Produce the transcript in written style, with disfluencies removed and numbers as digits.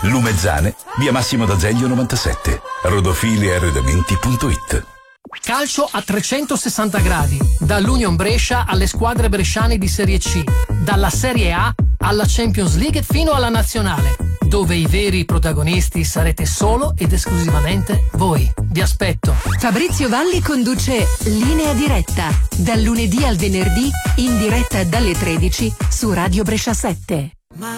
Lumezzane, via Massimo d'Azeglio 97, rodofiliarredamenti.it. Calcio a 360 gradi, dall'Union Brescia alle squadre bresciane di Serie C, dalla Serie A alla Champions League fino alla Nazionale, dove i veri protagonisti sarete solo ed esclusivamente voi. Vi aspetto. Fabrizio Valli conduce Linea Diretta, dal lunedì al venerdì, in diretta dalle 13 su Radio Brescia 7.